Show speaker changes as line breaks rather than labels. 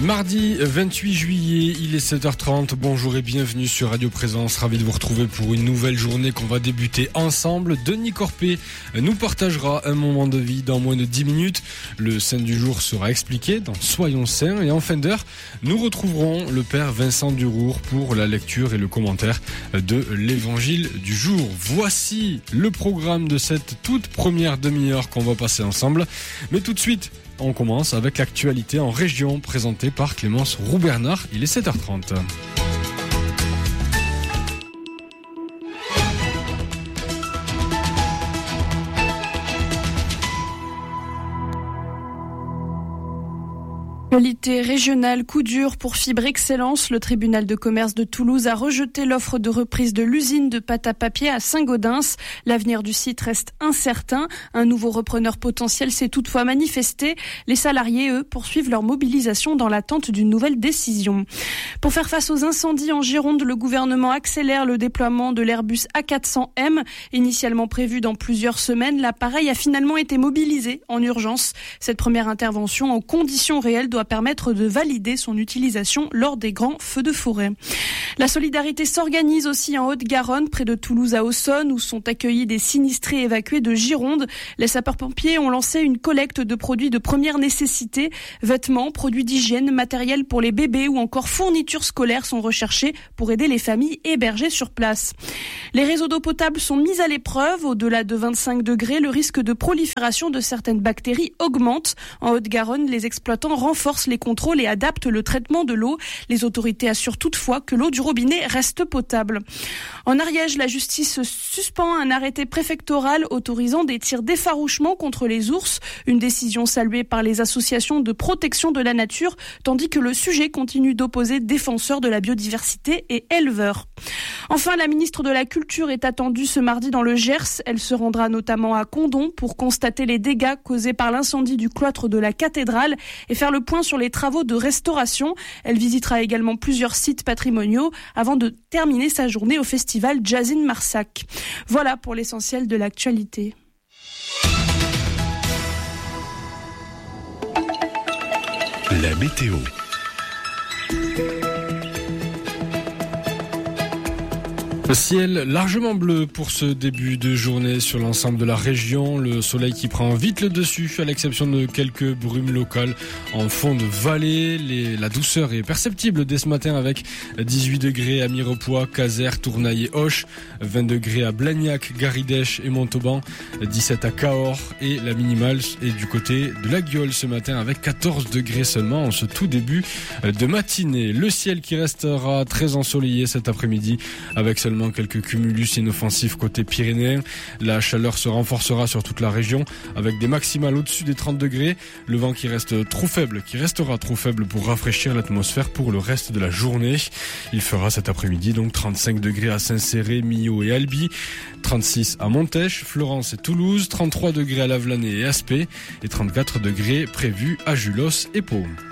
Mardi 28 juillet, il est 7h30. Bonjour et bienvenue sur Radio Présence. Ravi de vous retrouver pour une nouvelle journée qu'on va débuter ensemble. Denis Corpé nous partagera un moment de vie dans moins de 10 minutes. Le saint du jour sera expliqué dans Soyons saints. Et en fin d'heure, nous retrouverons le père Vincent Durour pour la lecture et le commentaire de l'évangile du jour. Voici le programme de cette toute première demi-heure qu'on va passer ensemble. Mais tout de suite, on commence avec l'actualité en région présentée par Clémence Roux-Bernard. Il est 7h30.
Actualité régionale, coup dur pour Fibre Excellence. Le tribunal de commerce de Toulouse a rejeté l'offre de reprise de l'usine de pâte à papier à Saint-Gaudens. L'avenir du site reste incertain. Un nouveau repreneur potentiel s'est toutefois manifesté. Les salariés, eux, poursuivent leur mobilisation dans l'attente d'une nouvelle décision. Pour faire face aux incendies en Gironde, le gouvernement accélère le déploiement de l'Airbus A400M. Initialement prévu dans plusieurs semaines, l'appareil a finalement été mobilisé en urgence. Cette première intervention en conditions réelles doit permettre de valider son utilisation lors des grands feux de forêt. La solidarité s'organise aussi en Haute-Garonne, près de Toulouse à Aussonne, où sont accueillis des sinistrés évacués de Gironde. Les sapeurs-pompiers ont lancé une collecte de produits de première nécessité. Vêtements, produits d'hygiène, matériel pour les bébés ou encore fournitures scolaires sont recherchés pour aider les familles hébergées sur place. Les réseaux d'eau potable sont mis à l'épreuve. Au-delà de 25 degrés, le risque de prolifération de certaines bactéries augmente. En Haute-Garonne, les exploitants renforcent les contrôles et adaptent le traitement de l'eau. Les autorités assurent toutefois que l'eau du robinet reste potable. En Ariège, la justice suspend un arrêté préfectoral autorisant des tirs d'effarouchement contre les ours. Une décision saluée par les associations de protection de la nature, tandis que le sujet continue d'opposer défenseurs de la biodiversité et éleveurs. Enfin, la ministre de la Culture est attendue ce mardi dans le Gers. Elle se rendra notamment à Condom pour constater les dégâts causés par l'incendie du cloître de la cathédrale et faire le point sur les travaux de restauration. Elle visitera également plusieurs sites patrimoniaux avant de terminer sa journée au festival Jazz in Marsac. Voilà pour l'essentiel de l'actualité.
La météo.
Le ciel largement bleu pour ce début de journée sur l'ensemble de la région. Le soleil qui prend vite le dessus, à l'exception de quelques brumes locales en fond de vallée. La douceur est perceptible dès ce matin avec 18 degrés à Mirepoix, Caser, Tournaille et Auch, 20 degrés à Blagnac, Garidèche et Montauban, 17 à Cahors et la minimale est du côté de la Gueule ce matin avec 14 degrés seulement en ce tout début de matinée. Le ciel qui restera très ensoleillé cet après-midi avec seulement quelques cumulus inoffensifs côté Pyrénéen. La chaleur se renforcera sur toute la région avec des maximales au-dessus des 30 degrés. Le vent qui restera trop faible pour rafraîchir l'atmosphère pour le reste de la journée. Il fera cet après-midi donc 35 degrés à Saint-Céré, Millau et Albi, 36 à Montèche, Florence et Toulouse, 33 degrés à Lavelanet et Aspet et 34 degrés prévus à Julos et Pau.